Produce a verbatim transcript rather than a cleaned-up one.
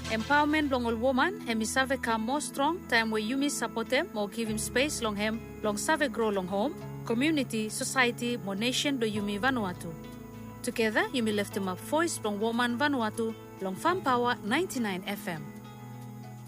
Empowerment long all woman, hemi save ka more strong, time where you support them, more give him space long hem, long save grow long home, community, society, more nation do Yumi Vanuatu. Together, Yumi left him a voice long woman Vanuatu, long Farm Power ninety-nine F M.